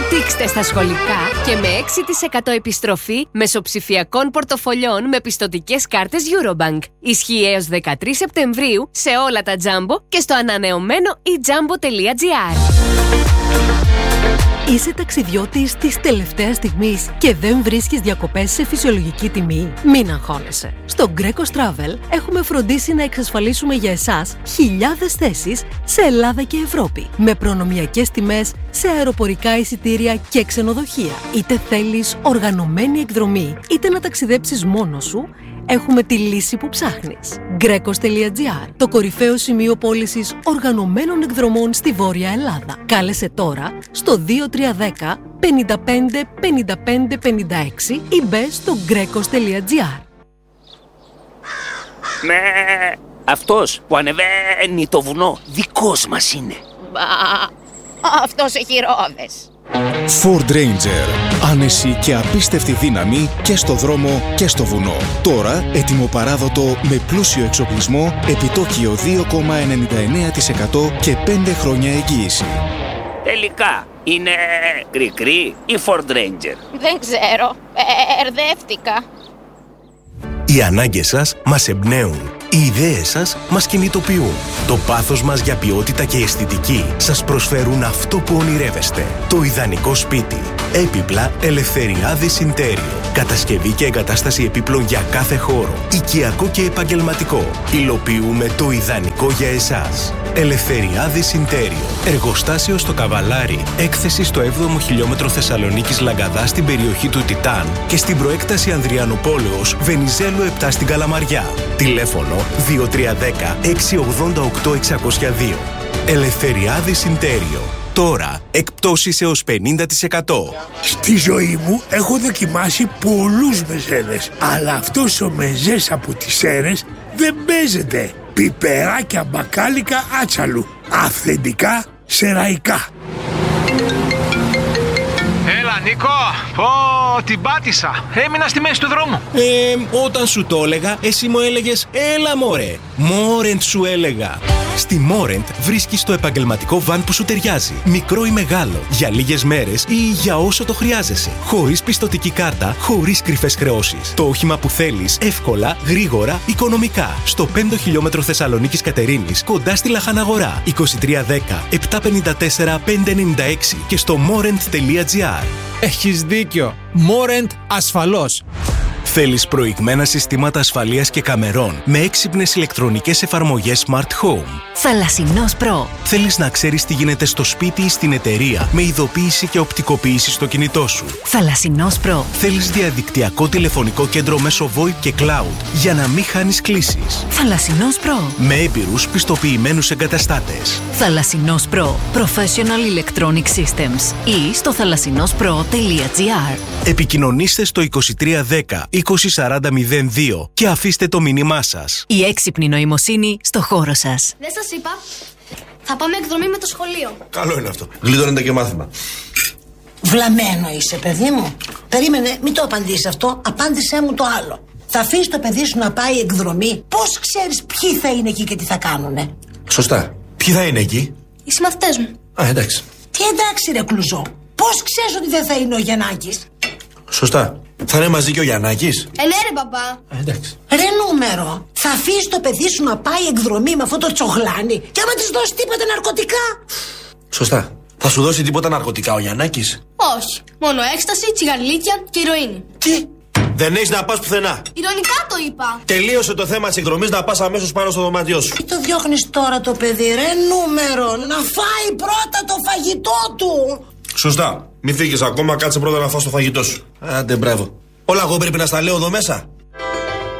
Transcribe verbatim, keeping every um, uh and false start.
Αναπτύξτε στα σχολικά και με έξι τοις εκατό επιστροφή μεσοψηφιακών πορτοφολιών με πιστωτικές κάρτες Eurobank. Ισχύει έως δεκατρείς Σεπτεμβρίου σε όλα τα Jumbo και στο ανανεωμένο e jumbo τελεία gr. Είσαι ταξιδιώτης της τελευταίας στιγμής και δεν βρίσκεις διακοπές σε φυσιολογική τιμή? Μην αγχώνεσαι. Στο Greco Travel έχουμε φροντίσει να εξασφαλίσουμε για εσάς χιλιάδες θέσεις σε Ελλάδα και Ευρώπη, με προνομιακές τιμές σε αεροπορικά εισιτήρια και ξενοδοχεία. Είτε θέλεις οργανωμένη εκδρομή, είτε να ταξιδέψεις μόνος σου, έχουμε τη λύση που ψάχνεις. Grecos τελεία gr, το κορυφαίο σημείο πώλησης οργανωμένων εκδρομών στη Βόρεια Ελλάδα. Κάλεσε τώρα στο δύο τρία ένα μηδέν πέντε πέντε πέντε πέντε πέντε έξι ή μπες στο Grecos τελεία gr. Με αυτός που ανεβαίνει το βουνό δικός μας είναι. Μπα, αυτός έχει ρόδες. Ford Ranger. Άνεση και απίστευτη δύναμη και στο δρόμο και στο βουνό. Τώρα έτοιμο παράδοτο με πλούσιο εξοπλισμό, επιτόκιο δύο κόμμα ενενήντα εννέα τοις εκατό και πέντε χρόνια εγγύηση. Τελικά είναι κρικρή ή Ford Ranger? Δεν ξέρω, ερδεύτηκα. Οι ανάγκες σας μας εμπνέουν. Οι ιδέες σας μας κινητοποιούν. Το πάθος μας για ποιότητα και αισθητική σας προσφέρουν αυτό που ονειρεύεστε. Το ιδανικό σπίτι. Έπιπλα Ελευθεριάδης Intérior. Κατασκευή και εγκατάσταση επίπλων για κάθε χώρο. Οικιακό και επαγγελματικό. Υλοποιούμε το ιδανικό για εσάς. Ελευθεριάδης Intérior. Εργοστάσιο στο Καβαλάρι. Έκθεση στο έβδομο χιλιόμετρο Θεσσαλονίκης Λαγκαδά στην περιοχή του Τιτάν και στην προέκταση Ανδριανοπόλεως Βενιζέλου επτά στην Καλαμαριά. Τηλέφωνο δύο τρία ένα μηδέν έξι ογδόντα οκτώ εξακόσια δύο. Ελευθεριάδης Intérior. Τώρα εκπτώσεις έως πενήντα τοις εκατό. Στη ζωή μου έχω δοκιμάσει πολλούς μεζέδες, αλλά αυτός ο μεζές από τις Σέρρες δεν παίζεται. Πιπεράκια μπακάλικα άτσαλου. Αυθεντικά σεραϊκά. Έλα Νίκο, πω την πάτησα. Έμεινα στη μέση του δρόμου. Ε, όταν σου το έλεγα, εσύ μου έλεγες έλα μωρέ. Μόρεντ σου έλεγα. Στη Μόρεντ βρίσκεις το επαγγελματικό βαν που σου ταιριάζει. Μικρό ή μεγάλο, για λίγες μέρες ή για όσο το χρειάζεσαι. Χωρίς πιστωτική κάρτα, χωρίς κρυφές χρεώσεις. Το όχημα που θέλεις, εύκολα, γρήγορα, οικονομικά. Στο πέντε χιλιόμετρο Θεσσαλονίκης Κατερίνης, κοντά στη Λαχαναγορά. είκοσι τρία δέκα επτακόσια πενήντα τέσσερα πεντακόσια ενενήντα έξι και στο μόρεντ τελεία gr. Έχεις δίκιο. Μόρεντ ασφαλώς. Θέλεις προηγμένα συστήματα ασφαλείας και καμερών με έξυπνες ηλεκτρονικές εφαρμογές Smart Home? Θαλασσινός Pro. Θέλεις να ξέρεις τι γίνεται στο σπίτι ή στην εταιρεία με ειδοποίηση και οπτικοποίηση στο κινητό σου? Θαλασσινός Pro. Θέλεις διαδικτυακό τηλεφωνικό κέντρο μέσω VoIP και Cloud για να μην χάνεις κλήσεις? Θαλασσινός Pro. Με έμπειρους πιστοποιημένους εγκαταστάτες. Θαλασσινός Pro. Professional Electronic Systems. Ή στο θαλασσινός προ τελεία gr. Επικοινωνήστε στο είκοσι τρία δέκα είκοσι σαράντα μηδέν δύο και αφήστε το μήνυμά σας. Η έξυπνη νοημοσύνη στο χώρο σας. Δεν σας είπα, θα πάμε εκδρομή με το σχολείο. Καλό είναι αυτό. Γλιτώνεται και μάθημα. Βλαμμένο είσαι, παιδί μου. Περίμενε, μην το απαντήσεις αυτό. Απάντησέ μου το άλλο. Θα αφήσεις το παιδί σου να πάει εκδρομή? Πώς ξέρεις ποιοι θα είναι εκεί και τι θα κάνουνε? Σωστά. Ποιοι θα είναι εκεί? Οι συμμαθητές μου. Α, εντάξει. Τι εντάξει ρε κλουζό. Πώς ξέρεις ότι δεν θα είναι ο Γιαννάκης? Σωστά. Θα είναι μαζί και ο Γιαννάκης? Ε, ναι ρε παπά. Α, εντάξει. Ρε νούμερο. Θα αφήσεις το παιδί σου να πάει εκδρομή με αυτό το τσογλάνι και άμα της δώσει τίποτα ναρκωτικά? Σωστά. Θα σου δώσει τίποτα ναρκωτικά ο Γιαννάκης? Όχι. Μόνο έκσταση, τσιγαρλίκια και ηρωίνη. Τι? Δεν έχεις να πας πουθενά. Ηρωνικά το είπα. Τελείωσε το θέμα της εκδρομής, να πας αμέσως πάνω στο δωμάτιό σου. Τι το διώχνεις τώρα το παιδί, ρε νούμερο? Να φάει πρώτα το φαγητό του. Σωστά. Μην φύγεις ακόμα, κάτσε πρώτα να φας το φαγητό σου. Άντε, μπράβο. Όλα εγώ πρέπει να στα λέω εδώ μέσα?